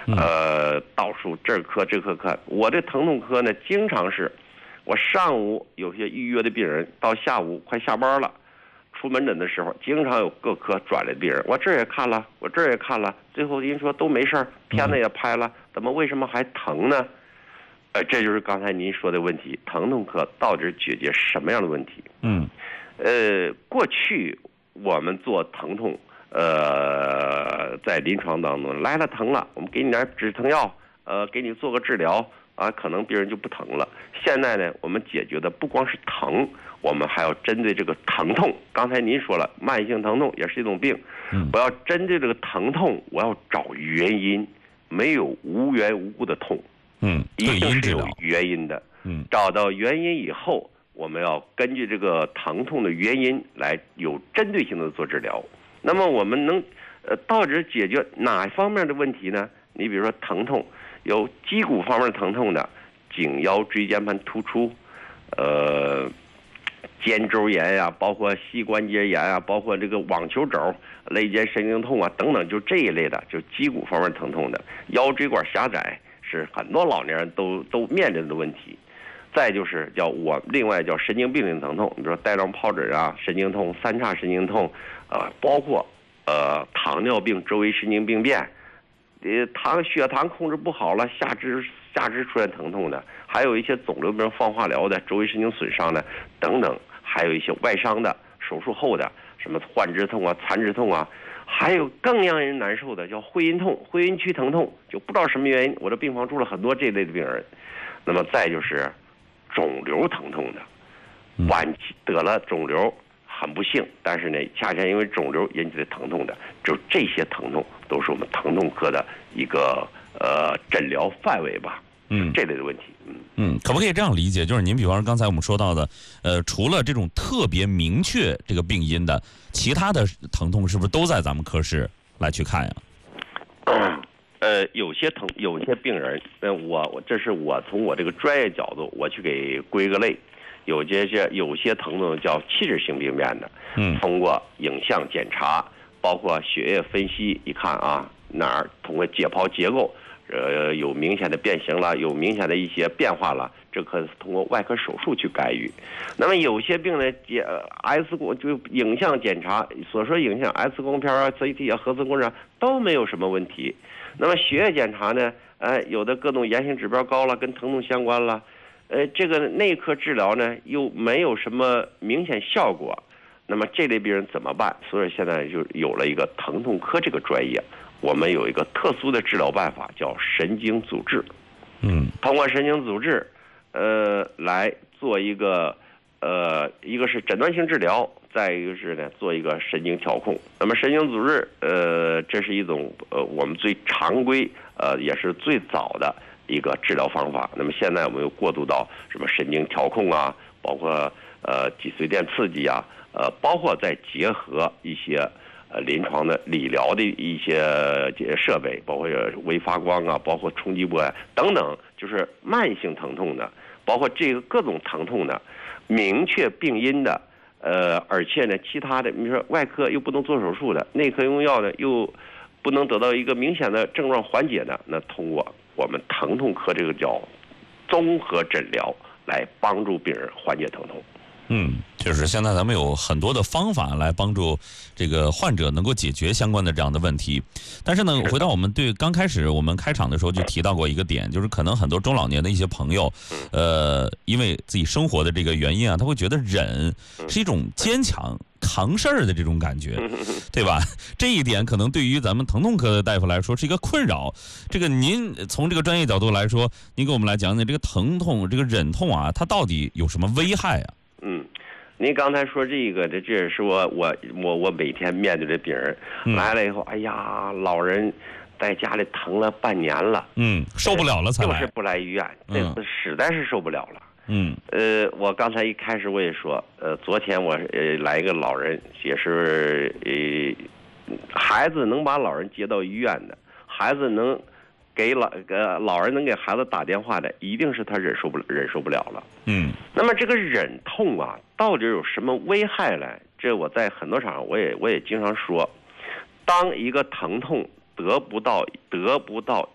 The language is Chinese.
到处这科这科看。我这疼痛科呢，经常是我上午有些预约的病人，到下午快下班了，出门诊的时候，经常有各科转来的病人，我这儿也看了，我这儿也看了，最后人说都没事儿，片子也拍了，怎么为什么还疼呢？这就是刚才您说的问题，疼痛科到底解决什么样的问题？过去我们做疼痛，在临床当中来了疼了，我们给你点止疼药，给你做个治疗啊，可能病人就不疼了。现在呢，我们解决的不光是疼，我们还要针对这个疼痛。刚才您说了，慢性疼痛也是一种病，我要针对这个疼痛，我要找原因，没有无缘无故的痛。一定是有原因的。找到原因以后，我们要根据这个疼痛的原因来有针对性的做治疗。那么我们能到底解决哪方面的问题呢？你比如说疼痛，有肌骨方面疼痛的，颈腰椎间盘突出，肩周炎呀，包括膝关节炎啊，包括这个网球肘、肋间神经痛啊等等，就这一类的，就肌骨方面疼痛的，腰椎管狭窄。是很多老年人都面临的问题。再就是另外叫神经病性疼痛，比如说带状疱疹啊、神经痛、三叉神经痛，包括糖尿病周围神经病变，血糖控制不好了，下肢出现疼痛的，还有一些肿瘤病放化疗的、周围神经损伤的等等，还有一些外伤的、手术后的什么幻肢痛啊、残肢痛啊。还有更让人难受的叫会阴痛、会阴区疼痛，就不知道什么原因，我这病房住了很多这类的病人。那么再就是肿瘤疼痛的，晚期得了肿瘤很不幸，但是呢，恰恰因为肿瘤引起的疼痛的，就这些疼痛都是我们疼痛科的一个诊疗范围吧。这类的问题。 可不可以这样理解？就是您比方说刚才我们说到的，除了这种特别明确这个病因的，其他的疼痛是不是都在咱们科室来去看呀？ 有些病人，这是我从我这个专业角度我去给归个类，有些疼痛叫器质性病变的，通过影像检查，包括血液分析，一看啊哪儿通过解剖结构。有明显的变形了，有明显的一些变化了，这可是通过外科手术去干预。那么有些病呢，X 光就影像检查所说影像 X 光片啊、CT 啊、核磁共振都没有什么问题。那么血液检查呢，有的各种炎性指标高了，跟疼痛相关了，这个内科治疗呢又没有什么明显效果。那么这类病人怎么办？所以现在就有了一个疼痛科这个专业。我们有一个特殊的治疗办法，叫神经阻滞。通过神经阻滞，来做一个是诊断性治疗，再一个是呢做一个神经调控。那么神经阻滞，这是一种我们最常规也是最早的一个治疗方法。那么现在我们又过渡到什么神经调控啊，包括脊髓电刺激啊，包括再结合一些。临床的理疗的一些设备，包括微发光啊，包括冲击波等等，就是慢性疼痛的，包括这个各种疼痛的，明确病因的，而且呢，其他的，你说外科又不能做手术的，内科用药的又不能得到一个明显的症状缓解的，那通过我们疼痛科这个叫综合诊疗来帮助病人缓解疼痛。 就是现在咱们有很多的方法来帮助这个患者能够解决相关的这样的问题。但是呢，回到我们刚开始我们开场的时候就提到过一个点，就是可能很多中老年的一些朋友，因为自己生活的这个原因啊，他会觉得忍是一种坚强扛事儿的这种感觉，对吧？这一点可能对于咱们疼痛科的大夫来说是一个困扰。这个您从这个专业角度来说，您给我们来讲讲这个疼痛、这个忍痛啊，它到底有什么危害啊？ 您刚才说这个，这也是我每天面对的病人来了以后，哎呀，老人在家里疼了半年了， 受不了了才来， 就是不来医院，这次实在是受不了了。我刚才一开始我也说，昨天我来一个老人，也是孩子能把老人接到医院的，孩子能给老人能给孩子打电话的，一定是他忍受不了了。那么这个忍痛啊，到底有什么危害呢？这我在很多场合我也经常说，当一个疼痛得不到